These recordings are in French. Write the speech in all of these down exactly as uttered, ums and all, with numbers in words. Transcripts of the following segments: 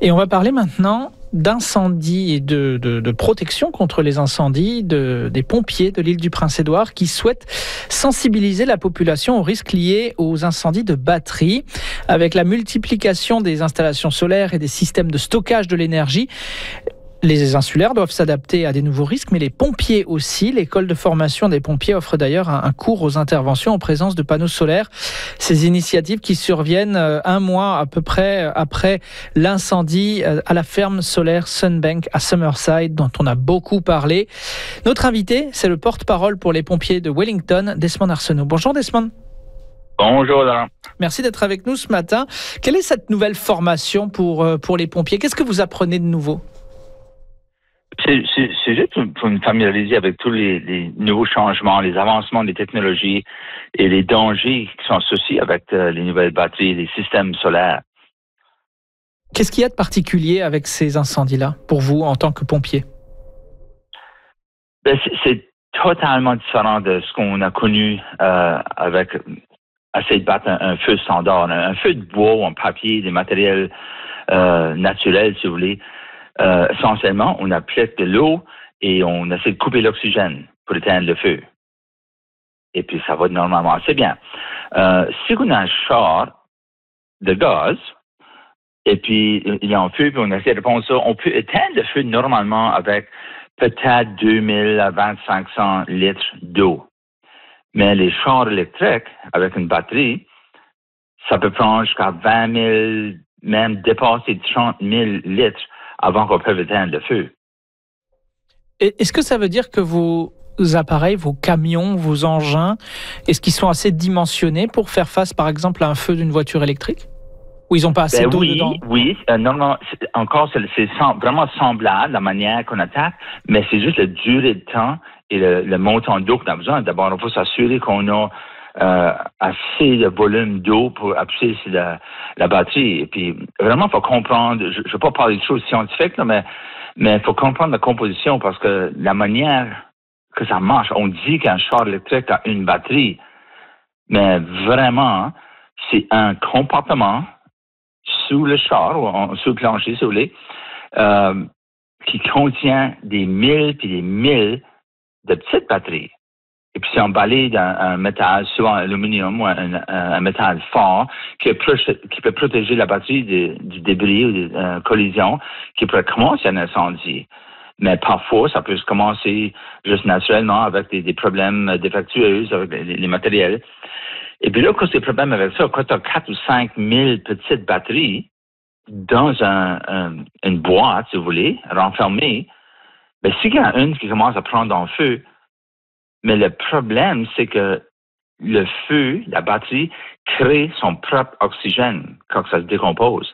Et on va parler maintenant d'incendie et de, de, de protection contre les incendies de, des pompiers de l'île du Prince-Édouard qui souhaitent sensibiliser la population aux risques liés aux incendies de batterie. Avec la multiplication des installations solaires et des systèmes de stockage de l'énergie, les insulaires doivent s'adapter à des nouveaux risques, mais les pompiers aussi. L'école de formation des pompiers offre d'ailleurs un cours aux interventions en présence de panneaux solaires. Ces initiatives qui surviennent un mois à peu près après l'incendie à la ferme solaire Sunbank à Summerside, dont on a beaucoup parlé. Notre invité, c'est le porte-parole pour les pompiers de Wellington, Desmond Arsenault. Bonjour Desmond. Bonjour Laurent. Merci d'être avec nous ce matin. Quelle est cette nouvelle formation pour, pour les pompiers? Qu'est-ce que vous apprenez de nouveau? C'est, c'est, c'est juste pour me familiariser avec tous les, les nouveaux changements, les avancements des technologies et les dangers qui sont associés avec euh, les nouvelles batteries, les systèmes solaires. Qu'est-ce qu'il y a de particulier avec ces incendies-là pour vous en tant que pompier? Ben, c'est, c'est totalement différent de ce qu'on a connu euh, avec essayer de battre un, un feu standard, un, un feu de bois ou en papier, des matériels euh, naturels, si vous voulez. Euh, essentiellement, on applique de l'eau et on essaie de couper l'oxygène pour éteindre le feu. Et puis, ça va normalement assez bien. Euh, si on a un char de gaz, et puis il y a un feu, puis on essaie de prendre ça, on peut éteindre le feu normalement avec peut-être deux mille à vingt-cinq cents litres d'eau. Mais les chars électriques, avec une batterie, ça peut prendre jusqu'à vingt mille, même dépasser trente mille litres avant qu'on puisse éteindre le feu. Est-ce que ça veut dire que vos appareils, vos camions, vos engins, est-ce qu'ils sont assez dimensionnés pour faire face, par exemple, à un feu d'une voiture électrique? Ou ils n'ont pas assez ben d'eau oui, dedans? Oui, euh, non, non, c'est, encore, c'est, c'est sem- vraiment semblable, la manière qu'on attaque, mais c'est juste la durée de temps et le, le montant d'eau qu'on a besoin. D'abord, il faut s'assurer qu'on a euh, assez de volume d'eau pour appuyer sur la, la batterie. Et puis, vraiment, il faut comprendre, je ne veux pas parler de choses scientifiques, là, mais mais il faut comprendre la composition parce que la manière que ça marche, on dit qu'un char électrique a une batterie, mais vraiment, c'est un compartiment sous le char, ou en, sous le plancher, si vous voulez, euh, qui contient des milles puis des milles de petites batteries. Et puis, c'est emballé dans un métal, souvent aluminium ou un, un, un métal fort, qui, qui peut protéger la batterie de, du débris ou des euh, collisions qui pourraient commencer un incendie. Mais parfois, ça peut se commencer juste naturellement avec des, des problèmes défectueux avec les, les matériels. Et puis là, quand c'est des problèmes avec ça, quand tu as quatre ou cinq mille petites batteries dans un, un, une boîte, si vous voulez, renfermée, bien, s'il y en a une qui commence à prendre en feu, mais le problème, c'est que le feu, la batterie, crée son propre oxygène quand ça se décompose.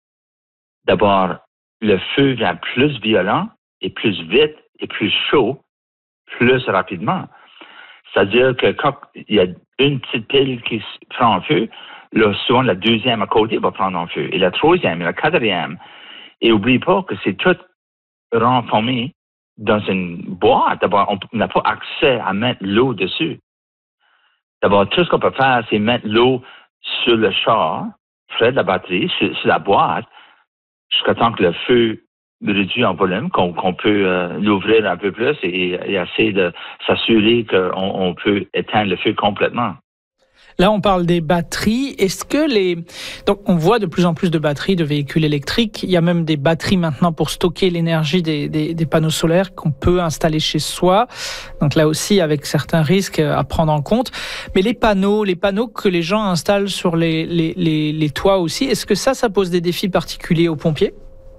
D'abord, le feu devient plus violent et plus vite et plus chaud, plus rapidement. C'est-à-dire que quand il y a une petite pile qui prend en feu, là, souvent la deuxième à côté va prendre en feu, et la troisième, et la quatrième. Et n'oublie pas que c'est tout renfermé dans une boîte. D'abord, on n'a pas accès à mettre l'eau dessus. D'abord, tout ce qu'on peut faire, c'est mettre l'eau sur le char, près de la batterie, sur, sur la boîte, jusqu'à temps que le feu réduit en volume, qu'on, qu'on peut euh, l'ouvrir un peu plus et, et essayer de s'assurer qu'on on peut éteindre le feu complètement. Là, on parle des batteries. Est-ce que les... Donc, on voit de plus en plus de batteries de véhicules électriques. Il y a même des batteries maintenant pour stocker l'énergie des, des, des panneaux solaires qu'on peut installer chez soi. Donc là aussi, avec certains risques à prendre en compte. Mais les panneaux, les panneaux que les gens installent sur les, les, les, les toits aussi, est-ce que ça, ça pose des défis particuliers aux pompiers?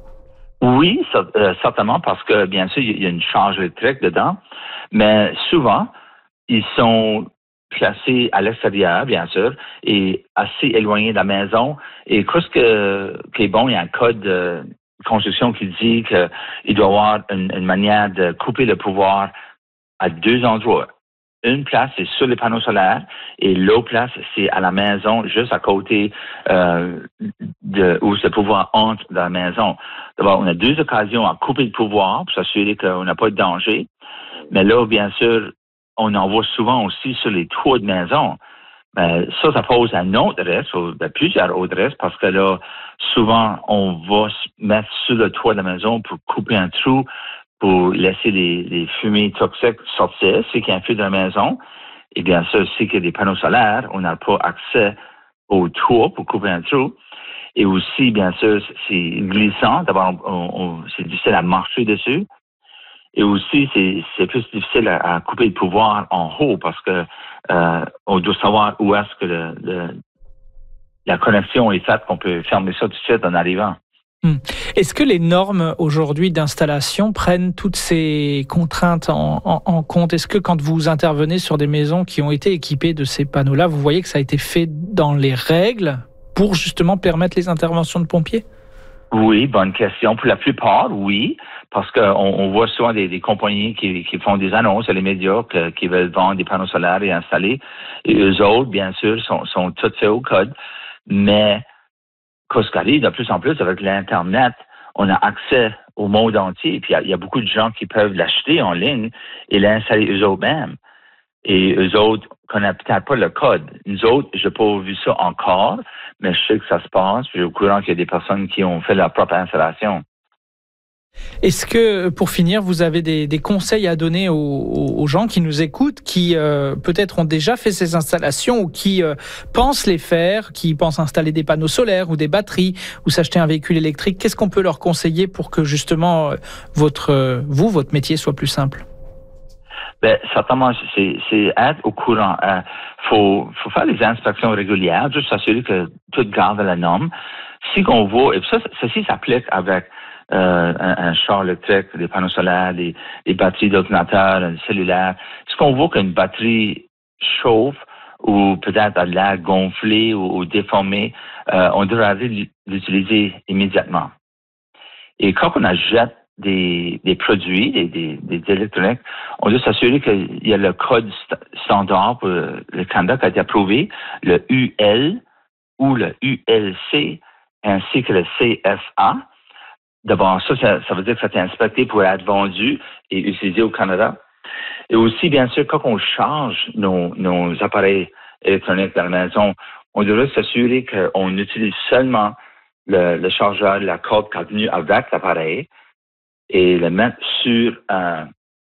Oui, ça, euh, certainement, parce que, bien sûr, il y a une charge électrique dedans. Mais souvent, ils sont placés à l'extérieur, bien sûr, et assez éloignés de la maison. Et qu'est-ce que, qui est bon, il y a un code de construction qui dit qu'il doit y avoir une, une manière de couper le pouvoir à deux endroits. Une place, c'est sur les panneaux solaires, et l'autre place, c'est à la maison, juste à côté euh, de où ce pouvoir entre dans la maison. D'abord, on a deux occasions à couper le pouvoir pour s'assurer qu'on n'a pas de danger. Mais là, bien sûr, on en voit souvent aussi sur les toits de maison. Ben, ça, ça pose un autre risque, ou ben, plusieurs autres risques, parce que là, souvent, on va se mettre sur le toit de la maison pour couper un trou, pour laisser les, les fumées toxiques sortir, c'est qu'il y a un feu de la maison. Et bien sûr, si qu'il y a des panneaux solaires, on n'a pas accès au toit pour couper un trou. Et aussi, bien sûr, c'est glissant. D'abord, on, on, c'est difficile à marcher dessus. Et aussi, c'est, c'est plus difficile à, à couper le pouvoir en haut parce que euh, on doit savoir où est-ce que le, le, la connexion est faite, qu'on peut fermer ça tout de suite en arrivant. Hum. Est-ce que les normes aujourd'hui d'installation prennent toutes ces contraintes en, en, en compte? Est-ce que quand vous intervenez sur des maisons qui ont été équipées de ces panneaux-là, vous voyez que ça a été fait dans les règles pour justement permettre les interventions de pompiers? Oui, bonne question. Pour la plupart, oui, parce qu'on on voit souvent des, des compagnies qui, qui font des annonces à les médias que, qui veulent vendre des panneaux solaires et installer. Et eux autres, bien sûr, sont, sont tous faits au code. Mais, qu'est-ce qui arrive de plus en plus avec l'Internet, on a accès au monde entier. Puis, il y, y a beaucoup de gens qui peuvent l'acheter en ligne et l'installer eux autres mêmes. Et eux autres connaissent peut-être pas le code. Nous autres, j'ai pas vu ça encore, mais je sais que ça se passe. Je suis au courant qu'il y a des personnes qui ont fait leur propre installation. Est-ce que, pour finir, vous avez des, des conseils à donner aux, aux gens qui nous écoutent, qui euh, peut-être ont déjà fait ces installations ou qui euh, pensent les faire, qui pensent installer des panneaux solaires ou des batteries ou s'acheter un véhicule électrique? Qu'est-ce qu'on peut leur conseiller pour que justement euh, votre, euh, vous, votre métier soit plus simple? Ben, certainement, c'est, c'est être au courant. Il euh, faut, faut faire les inspections régulières, juste s'assurer que tout garde la norme. Si on voit, et ça, ceci s'applique avec euh, un, un char électrique, des panneaux solaires, des, des batteries d'ordinateur, un cellulaire. Si on voit qu'une batterie chauffe ou peut-être a l'air gonflée ou, ou déformée, euh, on devrait l'utiliser immédiatement. Et quand on achète Des, des produits, des, des, des électroniques, on doit s'assurer qu'il y a le code st- standard pour le Canada qui a été approuvé, le U L ou le U L C, ainsi que le C F A. D'abord, ça, ça, ça veut dire que ça a été inspecté pour être vendu et utilisé au Canada. Et aussi, bien sûr, quand on charge nos, nos appareils électroniques dans la maison, on devrait s'assurer qu'on utilise seulement le, le chargeur, la corde qui est venue avec l'appareil, et le mettre sur un,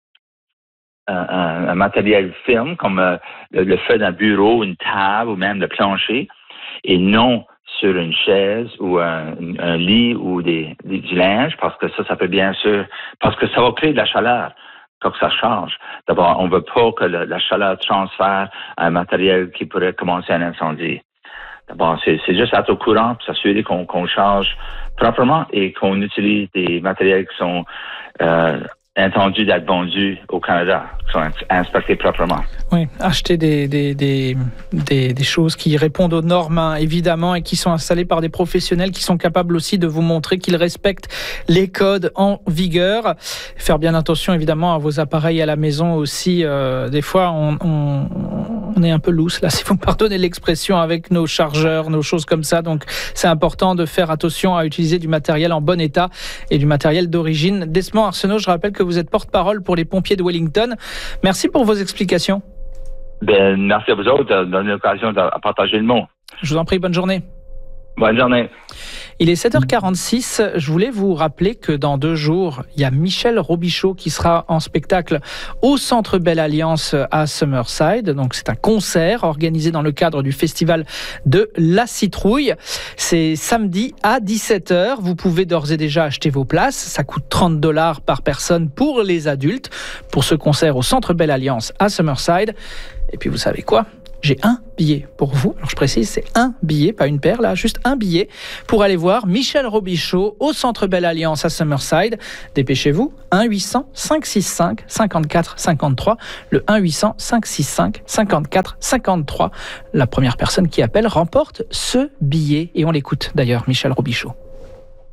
un, un matériel firme comme euh, le, le fait d'un bureau, une table ou même le plancher, et non sur une chaise ou un, un lit ou des, des, du linge, parce que ça, ça peut bien sûr, parce que ça va créer de la chaleur quand ça change. D'abord, on ne veut pas que le, la chaleur transfère à un matériel qui pourrait commencer un incendie. D'abord, c'est, c'est juste être au courant pour s'assurer qu'on, qu'on change proprement et qu'on utilise des matériels qui sont euh, intendus d'être vendus au Canada, qui sont inspectés proprement. Oui, acheter des, des, des, des, des choses qui répondent aux normes, hein, évidemment, et qui sont installées par des professionnels qui sont capables aussi de vous montrer qu'ils respectent les codes en vigueur. Faire bien attention, évidemment, à vos appareils à la maison aussi. Euh, des fois, on... on On est un peu loose là, si vous me pardonnez l'expression, avec nos chargeurs, nos choses comme ça. Donc, c'est important de faire attention à utiliser du matériel en bon état et du matériel d'origine. Desmond Arsenault, je rappelle que vous êtes porte-parole pour les pompiers de Wellington. Merci pour vos explications. Ben, merci à vous autres de donner l'occasion de partager le mot. Je vous en prie, bonne journée. Bonne journée. Il est sept heures quarante-six. Je voulais vous rappeler que dans deux jours, il y a Michel Robichaud qui sera en spectacle au Centre Belle Alliance à Summerside. Donc, c'est un concert organisé dans le cadre du festival de la Citrouille. C'est samedi à dix-sept heures. Vous pouvez d'ores et déjà acheter vos places. Ça coûte trente dollars par personne pour les adultes pour ce concert au Centre Belle Alliance à Summerside. Et puis, vous savez quoi ? J'ai un billet pour vous. Alors je précise, c'est un billet, pas une paire là, juste un billet pour aller voir Michel Robichaud au Centre Belle Alliance à Summerside. Dépêchez-vous, un huit cents, cinq six cinq, cinquante-quatre cinquante-trois, le un huit cents, cinq six cinq, cinquante-quatre cinquante-trois. La première personne qui appelle remporte ce billet et on l'écoute d'ailleurs, Michel Robichaud.